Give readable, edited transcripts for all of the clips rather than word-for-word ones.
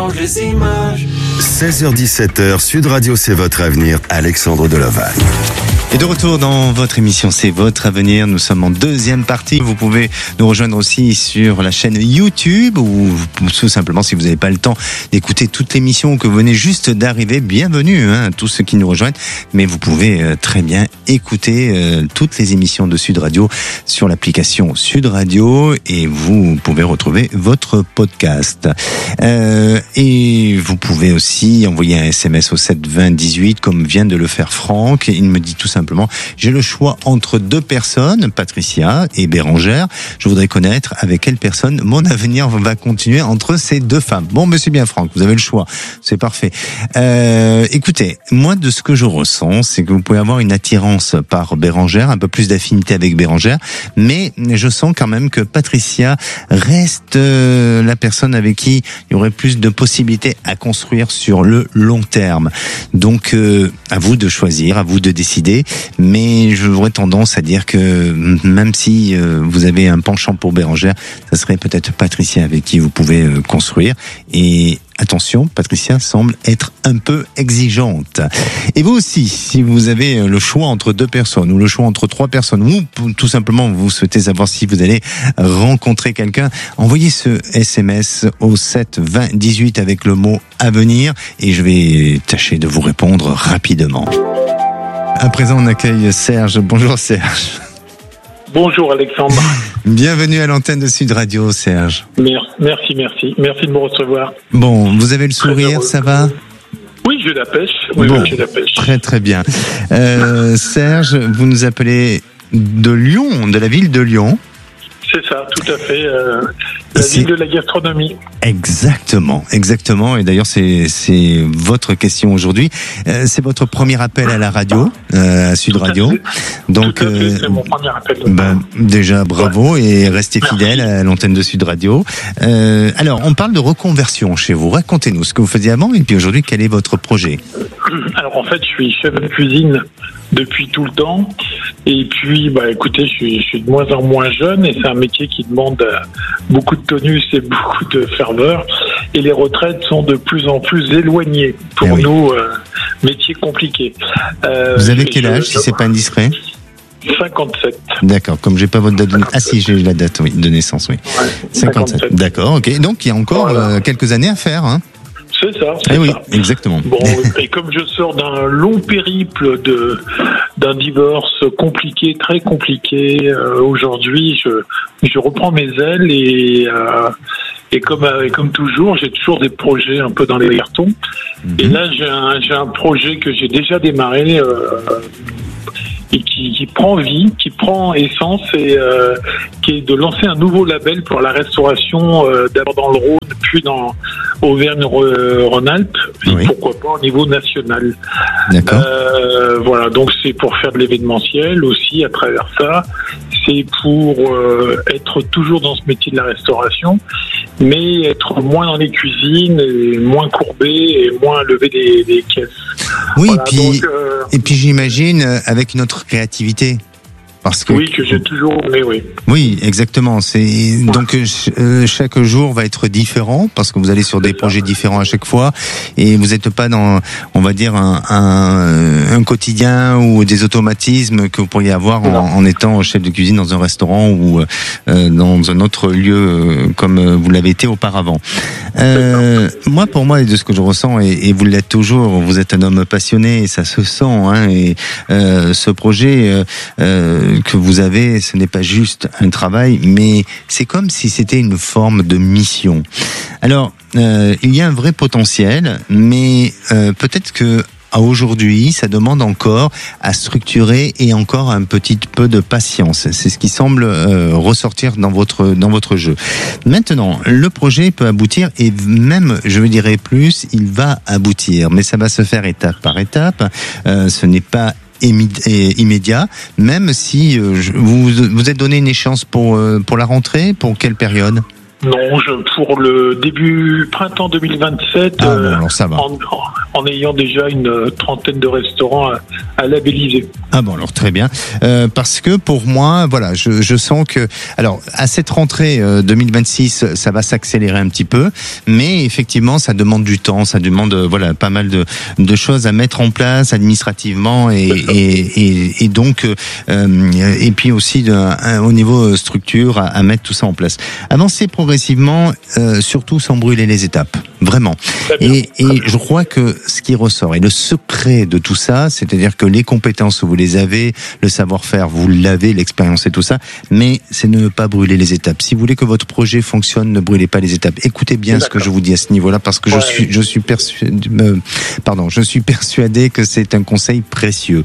manque les images. 16h-17h, Sud Radio, c'est votre avenir. Alexandre Delovac. Et de retour dans votre émission, c'est votre avenir. Nous sommes en deuxième partie. Vous pouvez nous rejoindre aussi sur la chaîne YouTube ou tout simplement, si vous n'avez pas le temps d'écouter toute l'émission ou que vous venez juste d'arriver, bienvenue, tous ceux qui nous rejoignent. Mais vous pouvez très bien écouter toutes les émissions de Sud Radio sur l'application Sud Radio et vous pouvez retrouver votre podcast. Et vous pouvez aussi envoyer un SMS au 7 20 18 comme vient de le faire Franck. Il me dit tout simplement, j'ai le choix entre deux personnes, Patricia et Bérangère. Je voudrais connaître avec quelle personne mon avenir va continuer entre ces deux femmes. Bon, mais c'est bien Franck, vous avez le choix. C'est parfait. Écoutez, moi de ce que je ressens, c'est que vous pouvez avoir une attirance par Bérangère, un peu plus d'affinité avec Bérangère, mais je sens quand même que Patricia reste la personne avec qui il y aurait plus de possibilités à construire sur le long terme. Donc, à vous de choisir, à vous de décider. Mais j'aurais tendance à dire que même si vous avez un penchant pour Bérangère, ça serait peut-être Patricia avec qui vous pouvez construire. Et attention, Patricia semble être un peu exigeante. Et vous aussi, si vous avez le choix entre deux personnes ou le choix entre trois personnes ou tout simplement vous souhaitez savoir si vous allez rencontrer quelqu'un, envoyez ce SMS au 7 20 18 avec le mot avenir et je vais tâcher de vous répondre rapidement. À présent, on accueille Serge. Bonjour Serge. Bonjour Alexandre. Bienvenue à l'antenne de Sud Radio, Serge. Merci de me recevoir. Bon, vous avez le sourire, ça va ? Oui, j'ai la pêche. Oui, bon, j'ai la pêche. Très bien. Serge, vous nous appelez de Lyon, de la ville de Lyon. C'est ça, tout à fait. La ville de la gastronomie. Exactement. Et d'ailleurs, c'est votre question aujourd'hui. C'est votre premier appel à la radio, à Sud Radio. Donc, c'est mon premier appel. Déjà, bravo et restez fidèles à l'antenne de Sud Radio. Alors, on parle de reconversion chez vous. Racontez-nous ce que vous faisiez avant et puis aujourd'hui, quel est votre projet ? Alors, en fait, je suis chef de cuisine depuis tout le temps. Et puis, écoutez, je suis de moins en moins jeune et c'est un métier qui demande beaucoup de tonus et beaucoup de ferveur. Et les retraites sont de plus en plus éloignées pour nous, métier compliqué. Vous avez quel âge, si c'est pas indiscret ? 57. D'accord, comme j'ai pas votre date de naissance. Ah si, j'ai la date de naissance, oui. Ouais, 57. D'accord, ok. Donc il y a encore quelques années à faire, hein. C'est ça. Oui, exactement. Bon, et comme je sors d'un long périple d'un divorce compliqué, très compliqué, aujourd'hui, je reprends mes ailes et comme toujours, j'ai toujours des projets un peu dans les cartons. Et là, j'ai un projet que j'ai déjà démarré et qui prend vie, qui prend essence et qui est de lancer un nouveau label pour la restauration d'abord dans le Rhône, puis dans Auvergne-Rhône-Alpes, et pourquoi pas au niveau national. D'accord. Voilà, donc c'est pour faire de l'événementiel aussi à travers ça. C'est pour être toujours dans ce métier de la restauration, mais être moins dans les cuisines, et moins courbé et moins lever des caisses. Oui, voilà, et puis j'imagine avec une autre créativité. Parce que oui, que j'ai toujours aimé, oui. Oui, exactement. Donc chaque jour va être différent parce que vous allez sur des projets différents à chaque fois et vous n'êtes pas dans, on va dire un quotidien ou des automatismes que vous pourriez avoir en étant chef de cuisine dans un restaurant ou dans un autre lieu comme vous l'avez été auparavant. Pour moi, et de ce que je ressens, et vous l'êtes toujours, vous êtes un homme passionné et ça se sent. Et ce projet que vous avez, ce n'est pas juste un travail, mais c'est comme si c'était une forme de mission. Alors, il y a un vrai potentiel, mais peut-être que aujourd'hui, ça demande encore à structurer et encore un petit peu de patience. C'est ce qui semble ressortir dans votre jeu. Maintenant, le projet peut aboutir et même, je dirais plus, il va aboutir, mais ça va se faire étape par étape. Ce n'est pas immédiat, même si vous êtes donné une échéance pour la rentrée, pour quelle période ? Non, pour le début printemps 2027, alors ça va. En ayant déjà une trentaine de restaurants à labelliser. Ah bon, alors très bien. Parce que pour moi, voilà, je sens que, alors à cette rentrée 2026, ça va s'accélérer un petit peu, mais effectivement, ça demande du temps, ça demande voilà pas mal de choses à mettre en place administrativement et donc et puis aussi au niveau structure à mettre tout ça en place. Avancer progressivement, surtout sans brûler les étapes, vraiment. Et je crois que ce qui ressort et le secret de tout ça, c'est-à-dire que les compétences vous les avez, le savoir-faire vous l'avez, l'expérience et tout ça, mais c'est ne pas brûler les étapes. Si vous voulez que votre projet fonctionne, ne brûlez pas les étapes. Écoutez bien ce que je vous dis à ce niveau-là, parce que je suis persuadé que c'est un conseil précieux.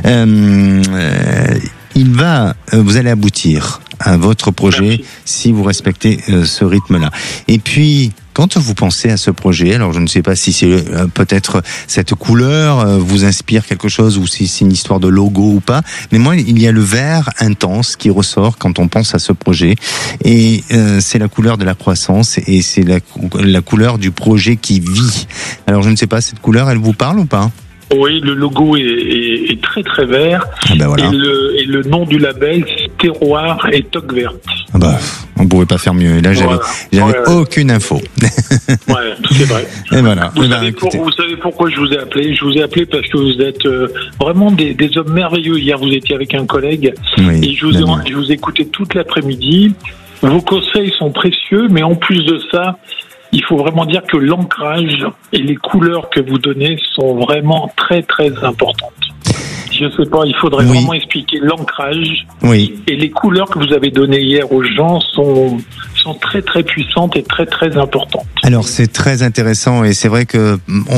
Vous allez aboutir à votre projet si vous respectez ce rythme-là. Et puis, quand vous pensez à ce projet, alors je ne sais pas si c'est peut-être cette couleur vous inspire quelque chose ou si c'est une histoire de logo ou pas, mais moi il y a le vert intense qui ressort quand on pense à ce projet et c'est la couleur de la croissance et c'est la couleur du projet qui vit. Alors je ne sais pas, cette couleur elle vous parle ou pas ? Oui, le logo est très très vert. Ah ben voilà. Et le nom du label, c'est Terroir et Toque Verte. Ah bah, on pouvait pas faire mieux. Et là, j'avais aucune info. Ouais, c'est vrai. Et voilà. Vous savez pourquoi je vous ai appelé ? Je vous ai appelé parce que vous êtes vraiment des hommes merveilleux. Hier, vous étiez avec un collègue et je vous ai écouté toute l'après-midi. Vos conseils sont précieux, mais en plus de ça, il faut vraiment dire que l'ancrage et les couleurs que vous donnez sont vraiment très très importantes. Je ne sais pas, il faudrait vraiment expliquer l'ancrage et les couleurs que vous avez données hier aux gens sont très très puissantes et très très importantes. Alors c'est très intéressant et c'est vrai que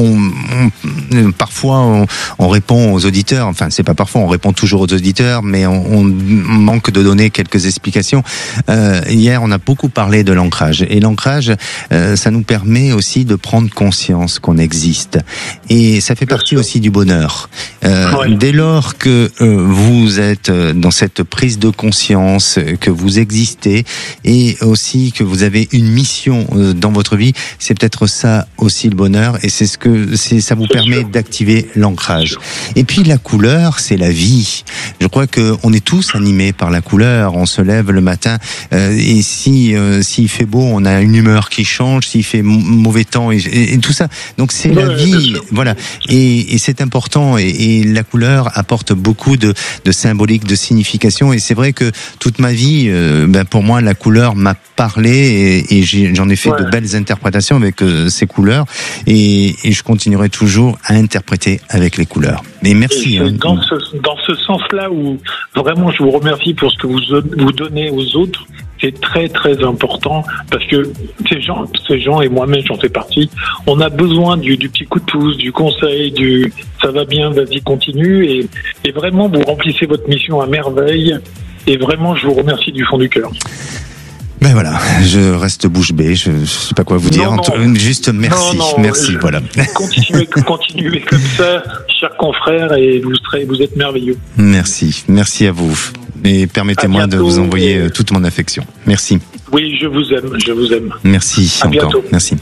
parfois on répond aux auditeurs, enfin c'est pas parfois, on répond toujours aux auditeurs, mais on manque de donner quelques explications. Hier on a beaucoup parlé de l'ancrage et l'ancrage ça nous permet aussi de prendre conscience qu'on existe et ça fait partie aussi du bonheur. Dès lors que vous êtes dans cette prise de conscience que vous existez et aussi que vous avez une mission dans votre vie, c'est peut-être ça aussi le bonheur et ça vous permet d'activer l'ancrage. Et puis la couleur, c'est la vie. Je crois que on est tous animés par la couleur. On se lève le matin et s'il fait beau, on a une humeur qui change. S'il fait mauvais temps et tout ça. Donc c'est la vie, voilà. Et c'est important et la couleur apporte beaucoup de symbolique, de signification. Et c'est vrai que toute ma vie, pour moi, la couleur m'a parlé et j'en ai fait de belles interprétations avec ces couleurs et je continuerai toujours à interpréter avec les couleurs. Mais merci. Dans ce sens-là où vraiment je vous remercie pour ce que vous donnez aux autres, c'est très très important parce que ces gens et moi-même j'en fais partie, on a besoin du petit coup de pouce, du conseil, du ça va bien, vas-y continue et vraiment vous remplissez votre mission à merveille et vraiment je vous remercie du fond du cœur. Ben voilà, je reste bouche bée, je sais pas quoi vous dire, juste merci, merci, voilà. Continuez comme ça, chers confrères, et vous êtes merveilleux. Merci à vous, et permettez-moi de vous envoyer toute mon affection. Merci. Oui, je vous aime. Merci à encore, bientôt. Merci.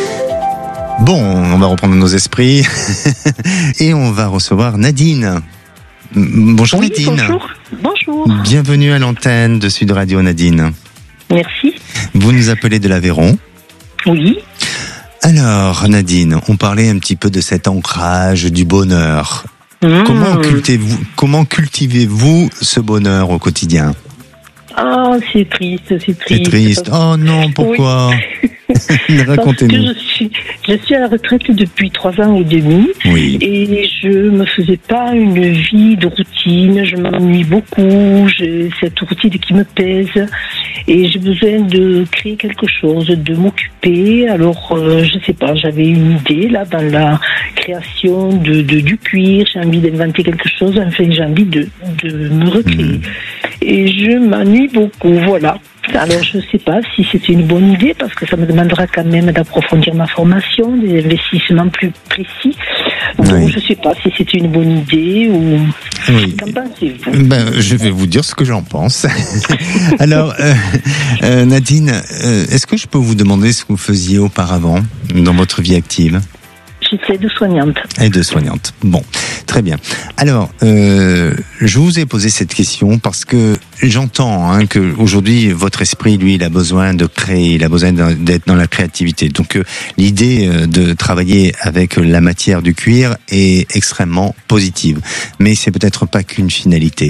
Bon, on va reprendre nos esprits, et on va recevoir Nadine. Bonjour Nadine. Bonjour. Bienvenue à l'antenne de Sud Radio Nadine. Merci. Vous nous appelez de l'Aveyron ? Oui. Alors, Nadine, on parlait un petit peu de cet ancrage, du bonheur. Comment cultivez-vous ce bonheur au quotidien ? Ah, c'est triste. C'est triste. Oh non, pourquoi ? Oui. Racontez-nous. Parce que je suis à la retraite depuis 3 ans et demi. Oui. Et je me faisais pas une vie de routine. Je m'ennuie beaucoup. J'ai cette routine qui me pèse. Et j'ai besoin de créer quelque chose, de m'occuper. Alors, je sais pas, j'avais une idée là dans la création du cuir. J'ai envie d'inventer quelque chose. Enfin, j'ai envie de me recréer. Et je m'ennuie beaucoup, voilà. Alors, je ne sais pas si c'était une bonne idée, parce que ça me demandera quand même d'approfondir ma formation, des investissements plus précis. Donc, je ne sais pas si c'était une bonne idée ou... Oui. Qu'en pensez-vous? Je vais vous dire ce que j'en pense. Alors, Nadine, est-ce que je peux vous demander ce que vous faisiez auparavant dans votre vie active? J'étais aide-soignante. Aide-soignante. Bon, très bien. Alors, je vous ai posé cette question parce que j'entends que aujourd'hui votre esprit, lui, il a besoin de créer, il a besoin d'être dans la créativité. Donc, l'idée de travailler avec la matière du cuir est extrêmement positive, mais c'est peut-être pas qu'une finalité.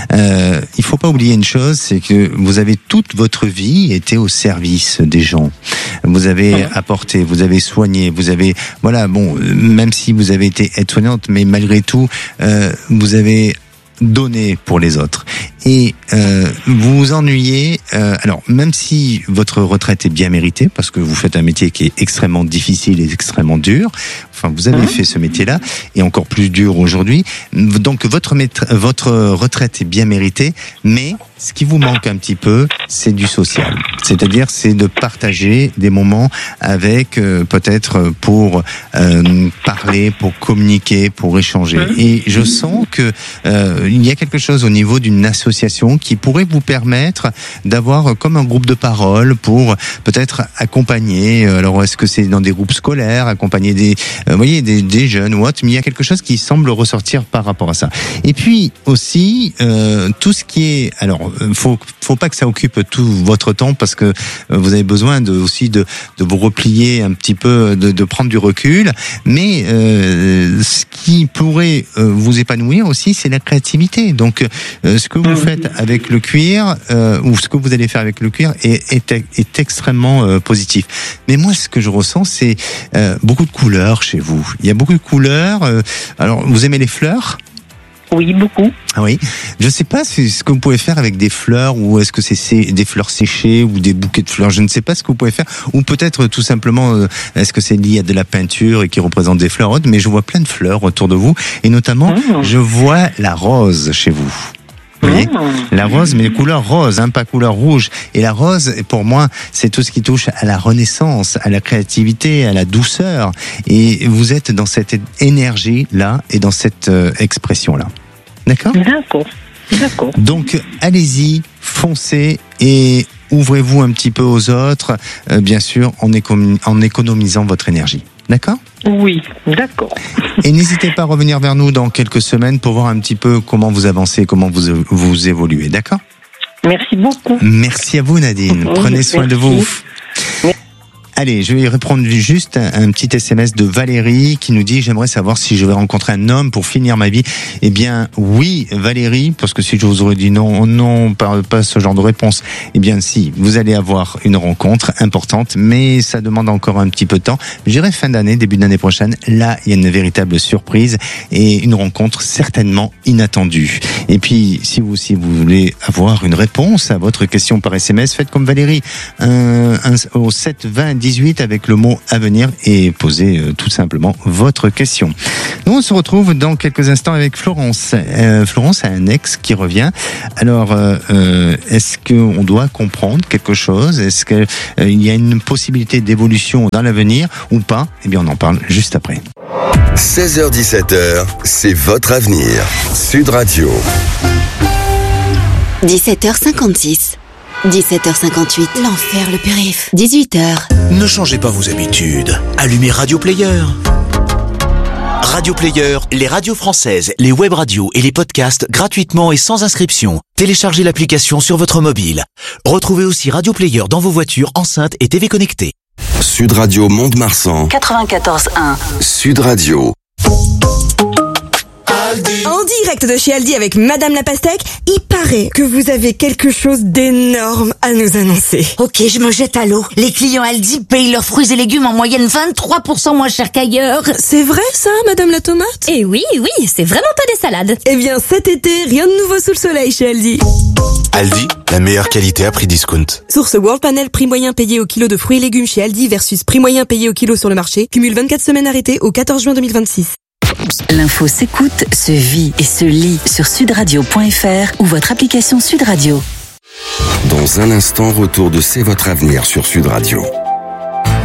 Il faut pas oublier une chose, c'est que vous avez toute votre vie été au service des gens. Vous avez apporté, vous avez soigné, vous avez, voilà, bon, même si vous avez été aide-soignante, mais malgré tout, vous avez donné pour les autres. Et vous vous ennuyez, alors même si votre retraite est bien méritée, parce que vous faites un métier qui est extrêmement difficile et extrêmement dur, enfin vous avez fait ce métier-là, et encore plus dur aujourd'hui, donc votre retraite est bien méritée, mais ce qui vous manque un petit peu, c'est du social. C'est-à-dire, c'est de partager des moments avec, peut-être pour parler, pour communiquer, pour échanger. Et je sens que il y a quelque chose au niveau d'une association qui pourrait vous permettre d'avoir comme un groupe de parole pour peut-être accompagner. Alors, est-ce que c'est dans des groupes scolaires, accompagner des, vous voyez, des jeunes ou autres, mais il y a quelque chose qui semble ressortir par rapport à ça. Et puis aussi, tout ce qui est, alors, faut pas que ça occupe tout votre temps parce que vous avez besoin aussi de vous replier un petit peu, de prendre du recul. Mais ce qui pourrait vous épanouir aussi, c'est la créativité. Donc, ce que vous faites avec le cuir ou ce que vous allez faire avec le cuir est extrêmement positif. Mais moi, ce que je ressens, c'est beaucoup de couleurs chez vous. Il y a beaucoup de couleurs. Alors, vous aimez les fleurs ? Oui, beaucoup. Ah oui. Je sais pas ce que vous pouvez faire avec des fleurs, ou est-ce que c'est des fleurs séchées ou des bouquets de fleurs. Je ne sais pas ce que vous pouvez faire. Ou peut-être tout simplement, est-ce que c'est lié à de la peinture et qui représente des fleurs autres. Mais je vois plein de fleurs autour de vous. Et notamment, je vois la rose chez vous. Vous voyez, la rose, mais couleur rose, pas couleur rouge. Et la rose, pour moi, c'est tout ce qui touche à la renaissance, à la créativité, à la douceur. Et vous êtes dans cette énergie-là et dans cette expression-là. D'accord ? D'accord. Donc, allez-y, foncez et ouvrez-vous un petit peu aux autres, bien sûr, en économisant votre énergie. D'accord ? Oui, d'accord. Et n'hésitez pas à revenir vers nous dans quelques semaines pour voir un petit peu comment vous avancez, comment vous évoluez. D'accord ? Merci beaucoup. Merci à vous, Nadine. Prenez soin de vous. Allez, je vais reprendre juste un petit SMS de Valérie qui nous dit « J'aimerais savoir si je vais rencontrer un homme pour finir ma vie. » Eh bien, oui, Valérie, parce que si je vous aurais dit non, pas ce genre de réponse. Eh bien, si, vous allez avoir une rencontre importante, mais ça demande encore un petit peu de temps. Je dirais fin d'année, début d'année prochaine. Là, il y a une véritable surprise et une rencontre certainement inattendue. Et puis, si vous voulez avoir une réponse à votre question par SMS, faites comme Valérie, au 7 20 18 avec le mot à venir et posez tout simplement votre question. Nous, on se retrouve dans quelques instants avec Florence. Florence a un ex qui revient. Alors, est-ce qu'on doit comprendre quelque chose ? Est-ce qu'il y a une possibilité d'évolution dans l'avenir ou pas ? Eh bien, on en parle juste après. 16h-17h, c'est votre avenir. Sud Radio. 17h56. 17h58. L'enfer, le périph'. 18h. Ne changez pas vos habitudes. Allumez Radio Player. Radio Player, les radios françaises, les web radios et les podcasts gratuitement et sans inscription. Téléchargez l'application sur votre mobile. Retrouvez aussi Radio Player dans vos voitures, enceintes et TV connectées. Sud Radio Mont-de-Marsan. 94.1. Sud Radio. En direct de chez Aldi avec Madame la Pastèque, il paraît que vous avez quelque chose d'énorme à nous annoncer. Ok, je me jette à l'eau. Les clients Aldi payent leurs fruits et légumes en moyenne 23% moins cher qu'ailleurs. C'est vrai ça, Madame la Tomate ? Et oui, c'est vraiment pas des salades. Eh bien cet été, rien de nouveau sous le soleil chez Aldi. Aldi, la meilleure qualité à prix discount. Source World Panel, prix moyen payé au kilo de fruits et légumes chez Aldi versus prix moyen payé au kilo sur le marché. Cumule 24 semaines arrêtées au 14 juin 2026. L'info s'écoute, se vit et se lit sur sudradio.fr ou votre application Sud Radio. Dans un instant, retour de C'est votre avenir sur Sud Radio.